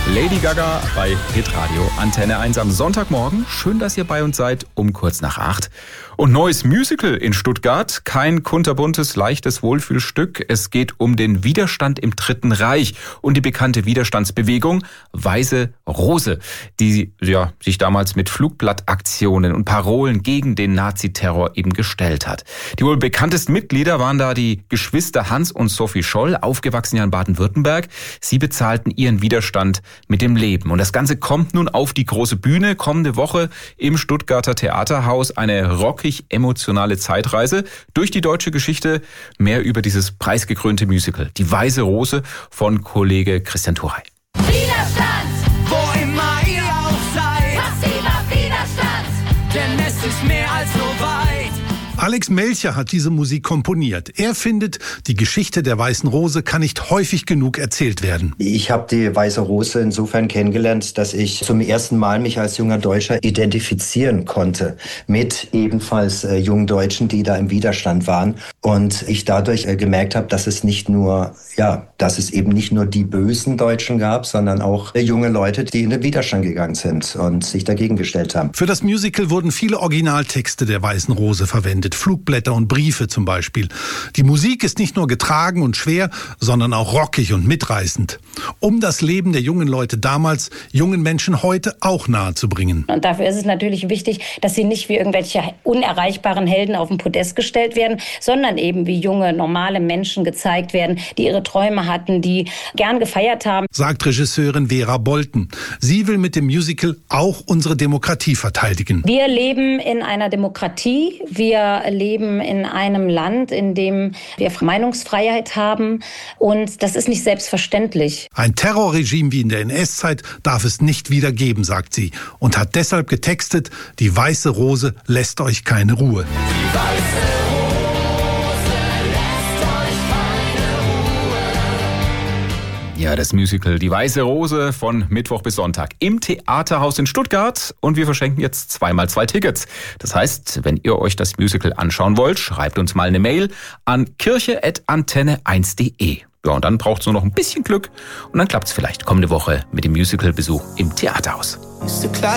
Lady Gaga bei Hitradio Antenne 1 am Sonntagmorgen. Schön, dass ihr bei uns seid, um kurz nach 8. Und neues Musical in Stuttgart. Kein kunterbuntes, leichtes Wohlfühlstück. Es geht um den Widerstand im Dritten Reich und die bekannte Widerstandsbewegung Weiße Rose, die sich damals mit Flugblattaktionen und Parolen gegen den Naziterror eben gestellt hat. Die wohl bekanntesten Mitglieder waren da die Geschwister Hans und Sophie Scholl, aufgewachsen ja in Baden-Württemberg. Sie bezahlten ihren Widerstand mit dem Leben. Und das Ganze kommt nun auf die große Bühne. Kommende Woche im Stuttgarter Theaterhaus eine rockig emotionale Zeitreise durch die deutsche Geschichte. Mehr über dieses preisgekrönte Musical, Die Weiße Rose, von Kollege Christian Thurey. Widerstand, wo immer ihr auch seid. Passiver Widerstand, denn es ist mehr als so weit. Alex Melcher hat diese Musik komponiert. Er findet, die Geschichte der Weißen Rose kann nicht häufig genug erzählt werden. Ich habe die Weiße Rose insofern kennengelernt, dass ich zum ersten Mal mich als junger Deutscher identifizieren konnte mit ebenfalls jungen Deutschen, die da im Widerstand waren. Und ich dadurch gemerkt habe, dass es eben nicht nur die bösen Deutschen gab, sondern auch junge Leute, die in den Widerstand gegangen sind und sich dagegen gestellt haben. Für das Musical wurden viele Originaltexte der Weißen Rose verwendet. Flugblätter und Briefe zum Beispiel. Die Musik ist nicht nur getragen und schwer, sondern auch rockig und mitreißend. Um das Leben der jungen Leute damals, jungen Menschen heute auch nahe zu bringen. Und dafür ist es natürlich wichtig, dass sie nicht wie irgendwelche unerreichbaren Helden auf den Podest gestellt werden, sondern eben wie junge, normale Menschen gezeigt werden, die ihre Träume hatten, die gern gefeiert haben. Sagt Regisseurin Vera Bolten. Sie will mit dem Musical auch unsere Demokratie verteidigen. Wir leben in einer Demokratie. Wir leben in einem Land, in dem wir Meinungsfreiheit haben. Und das ist nicht selbstverständlich. Ein Terrorregime wie in der NS-Zeit darf es nicht wieder geben, sagt sie. Und hat deshalb getextet, die Weiße Rose lässt euch keine Ruhe. Die Weiße Rose lässt euch keine Ruhe. Ja, das Musical Die Weiße Rose von Mittwoch bis Sonntag im Theaterhaus in Stuttgart. Und wir verschenken jetzt 2x2 Tickets. Das heißt, wenn ihr euch das Musical anschauen wollt, schreibt uns mal eine Mail an kirche@antenne1.de. Ja, und dann braucht es nur noch ein bisschen Glück und dann klappt es vielleicht kommende Woche mit dem Musical-Besuch im Theaterhaus.